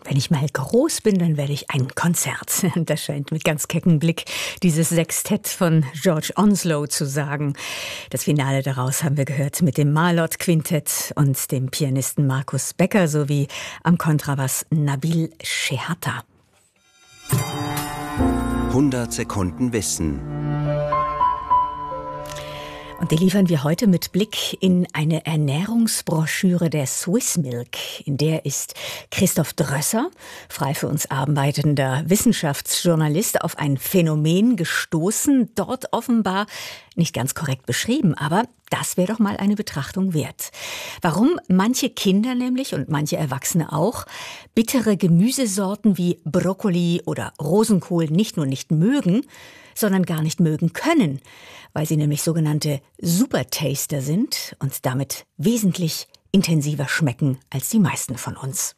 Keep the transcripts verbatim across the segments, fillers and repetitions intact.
Wenn ich mal groß bin, dann werde ich ein Konzert. Das scheint mit ganz kecken Blick dieses Sextett von George Onslow zu sagen. Das Finale daraus haben wir gehört mit dem Marlott-Quintett und dem Pianisten Markus Becker sowie am Kontrabass Nabil Shehata. hundert Sekunden Wissen. Und die liefern wir heute mit Blick in eine Ernährungsbroschüre der Swiss Milk. In der ist Christoph Drösser, frei für uns arbeitender Wissenschaftsjournalist, auf ein Phänomen gestoßen, dort offenbar nicht ganz korrekt beschrieben, aber das wäre doch mal eine Betrachtung wert. Warum manche Kinder nämlich und manche Erwachsene auch bittere Gemüsesorten wie Brokkoli oder Rosenkohl nicht nur nicht mögen, sondern gar nicht mögen können, weil sie nämlich sogenannte Supertaster sind und damit wesentlich intensiver schmecken als die meisten von uns.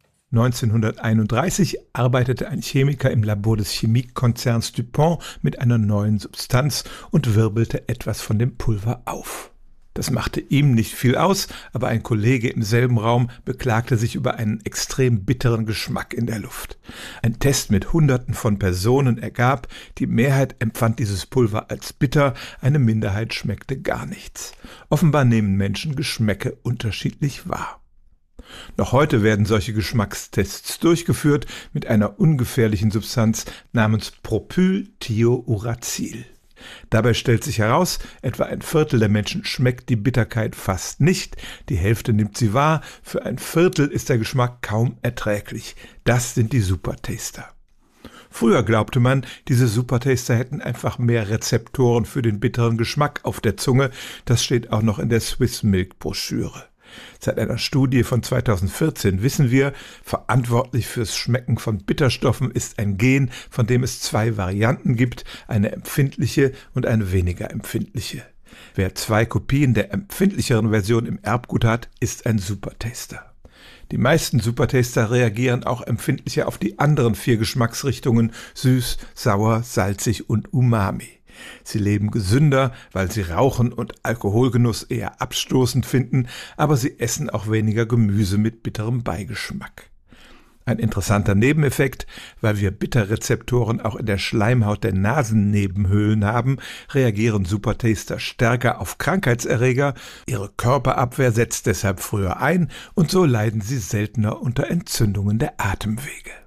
neunzehnhunderteinunddreißig arbeitete ein Chemiker im Labor des Chemiekonzerns DuPont mit einer neuen Substanz und wirbelte etwas von dem Pulver auf. Das machte ihm nicht viel aus, aber ein Kollege im selben Raum beklagte sich über einen extrem bitteren Geschmack in der Luft. Ein Test mit Hunderten von Personen ergab, die Mehrheit empfand dieses Pulver als bitter, eine Minderheit schmeckte gar nichts. Offenbar nehmen Menschen Geschmäcke unterschiedlich wahr. Noch heute werden solche Geschmackstests durchgeführt mit einer ungefährlichen Substanz namens Propylthiouracil. Dabei stellt sich heraus, etwa ein Viertel der Menschen schmeckt die Bitterkeit fast nicht, die Hälfte nimmt sie wahr, für ein Viertel ist der Geschmack kaum erträglich. Das sind die Supertaster. Früher glaubte man, diese Supertaster hätten einfach mehr Rezeptoren für den bitteren Geschmack auf der Zunge. Das steht auch noch in der Swiss Milk Broschüre. Seit einer Studie von zweitausendvierzehn wissen wir, verantwortlich fürs Schmecken von Bitterstoffen ist ein Gen, von dem es zwei Varianten gibt, eine empfindliche und eine weniger empfindliche. Wer zwei Kopien der empfindlicheren Version im Erbgut hat, ist ein Supertaster. Die meisten Supertaster reagieren auch empfindlicher auf die anderen vier Geschmacksrichtungen süß, sauer, salzig und umami. Sie leben gesünder, weil sie Rauchen und Alkoholgenuss eher abstoßend finden, aber sie essen auch weniger Gemüse mit bitterem Beigeschmack. Ein interessanter Nebeneffekt, weil wir Bitterrezeptoren auch in der Schleimhaut der Nasennebenhöhlen haben, reagieren Supertaster stärker auf Krankheitserreger, ihre Körperabwehr setzt deshalb früher ein und so leiden sie seltener unter Entzündungen der Atemwege.